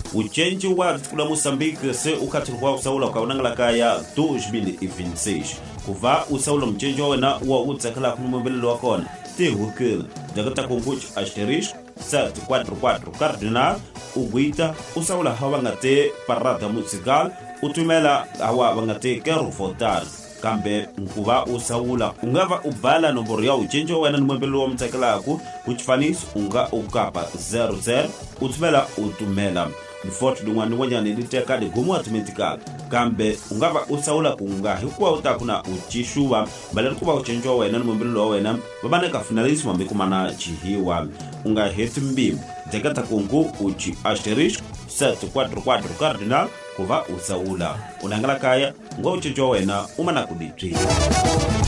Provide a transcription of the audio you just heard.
ucenji wa kula Moçambique se ukatirwa usaula ukaunangala kaya 2026 kuva usaula mcenji wena wa utsakala kunumobele wakona te hukila jagata konguch asterisco 744 cardinal uguita usaula hawangate parada musical utumela hawa wangate keru votar kambe nkuva usaula ungava ubala nomboro ya ucenjo wena numobelo wa mtakalaku uchifanis unga ukapa 00 utumela Fort dungwani wanyani liteka de gumu automatically kambe ungava usaula kunga hikuwa utakuna uchishuwa mbale kuba ucenjo wena numobelo wena babane ka finalismo mbikumana chihiwa unga hetimbi jagata kongu uchi asterisco 744 cardinal kuva usaula unangala kaya ngo ucenjo wena umana kuditri